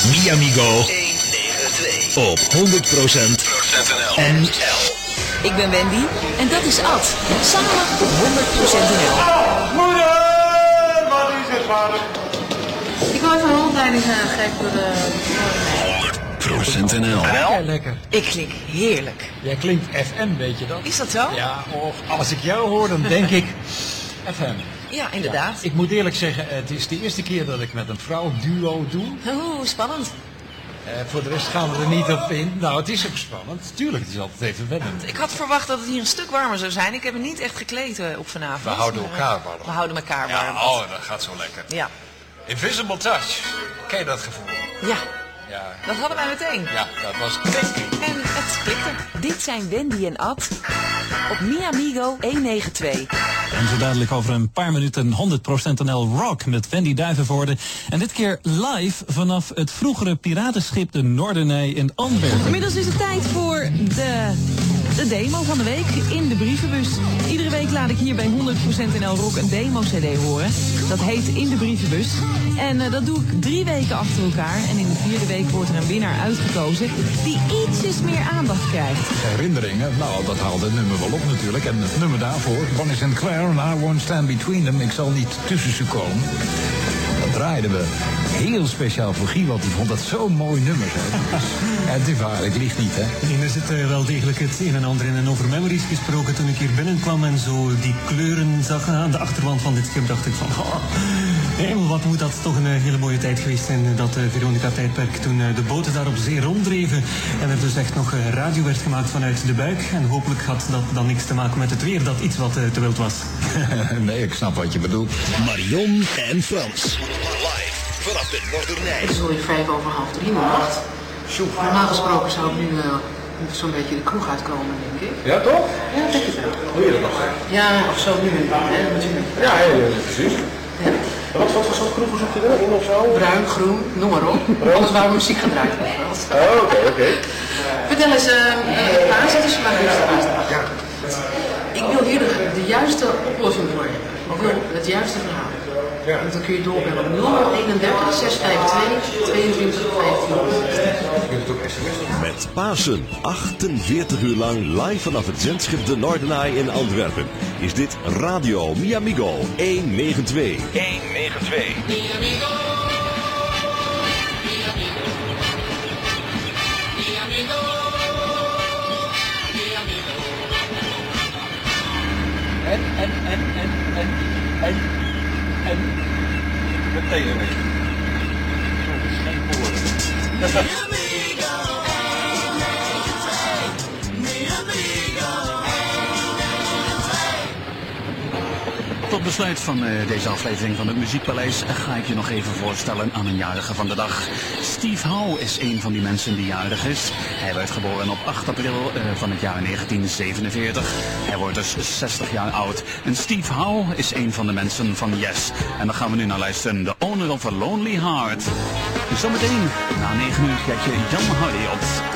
Miamigo 192 op 100% NL. Ik ben Wendy en dat is Ad. Samen op 100% NL. Moeder, wat is het, vader? Ik wou even een rondleiding geven door de... 100% NL. Lekker, lekker. Ik klink heerlijk. Jij klinkt FM, weet je dat? Is dat zo? Ja, of als ik jou hoor, dan denk ik FM. Ja, inderdaad. Ik moet eerlijk zeggen, het is de eerste keer dat ik met een vrouw duo doe. Oeh, spannend. Voor de rest gaan we er niet op in. Nou, het is ook spannend. Tuurlijk, het is altijd even wennen. Ik had verwacht dat het hier een stuk warmer zou zijn. Ik heb me niet echt gekleed op vanavond. We houden elkaar warm. We houden elkaar warm. Ja, oh, dat gaat zo lekker. Ja. Invisible Touch. Ken je dat gevoel? Ja, Ja, dat hadden wij meteen. ja, dat was denk ik. En het klikte. Dit zijn Wendy en Ad op Miamigo 192. En zo dadelijk over een paar minuten 100% NL Rock met Wendy Duivenvoorde. En dit keer live vanaf het vroegere piratenschip de Noorderney in Antwerpen. Inmiddels is het tijd voor de demo van de week in de brievenbus. Iedere week laat ik hier bij 100% NL Rock een demo-cd horen. Dat heet In de brievenbus. En dat doe ik 3 weken achter elkaar. En in de 4e week wordt er een winnaar uitgekozen die ietsjes meer aandacht krijgt. Herinneringen, nou dat haalt het nummer wel op natuurlijk. En het nummer daarvoor, Bonnie Sinclair en I Won't Stand Between Them. Ik zal niet tussen ze komen. Dat draaiden we heel speciaal voor Guy, want die vond dat zo'n mooi nummer. En het is waar, ik lieg niet, hè. Er zit wel degelijk het een en ander in en over memories gesproken. Toen ik hier binnenkwam en zo die kleuren zag aan de achterwand van dit schip, dacht ik van... Oh, wat moet dat toch een hele mooie tijd geweest zijn, dat Veronica-tijdperk, toen de boten daar op zee ronddreven en er dus echt nog radio werd gemaakt vanuit de buik. En hopelijk had dat dan niks te maken met het weer, dat iets wat te wild was. Nee, ik snap wat je bedoelt. Marion en Frans. Live vanaf de Noorderney. Het is alweer 2:55 in de nacht. Normaal gesproken zou ik nu zo'n beetje de kroeg uitkomen, denk ik. Ja, toch? Ja, denk ik wel. Hoe je dat nog zeggen? Ja, of zo nu en dan, hè, natuurlijk. Ja, precies. Ja. Wat voor soort kroegen zoek je erin of zo? Bruin, groen, noem maar op. Alles waar muziek gedraaid wordt. Oh, oké. Vertel eens, Paas, het is vandaag de paasdag. Ja. Ik wil hier de juiste oplossing voor je. Ik wil het juiste verhaal. Ja. En dan kun je doorbellen op 031 652 22 15. Met Pasen, 48 uur lang live vanaf het zendschip de Noorderney in Antwerpen. Is dit Radio Miamigo 192. 192. Miamigo. En meteen een beetje. Tot besluit van deze aflevering van het Muziekpaleis ga ik je nog even voorstellen aan een jarige van de dag. Steve Howe is een van die mensen die jarig is. Hij werd geboren op 8 april van het jaar 1947. Hij wordt dus 60 jaar oud. En Steve Howe is een van de mensen van Yes. En daar gaan we nu naar luisteren. The Owner of a Lonely Heart. Zometeen na 9 uur krijg je Jan Hardy op